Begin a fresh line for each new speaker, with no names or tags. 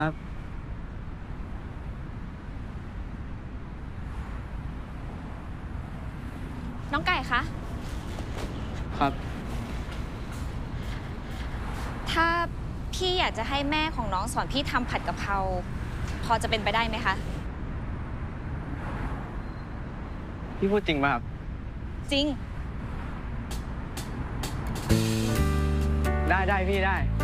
ครับ
น้องไก่คะ
ครับ
ถ้าพี่อยากจะให้แม่ของน้องสอนพี่ทำผัดกะเพราพอจะเป็นไปได้ไหมคะ
พี่พูดจริงป่ะครับ
จริง
ได้พี่ได้